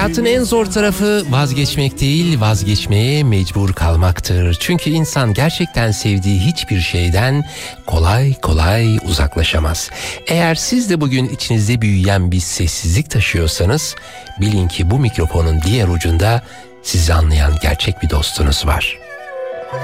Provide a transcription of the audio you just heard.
Hayatın en zor tarafı vazgeçmek değil, vazgeçmeye mecbur kalmaktır. Çünkü insan gerçekten sevdiği hiçbir şeyden kolay kolay uzaklaşamaz. Eğer siz de bugün içinizde büyüyen bir sessizlik taşıyorsanız, bilin ki bu mikrofonun diğer ucunda sizi anlayan gerçek bir dostunuz var.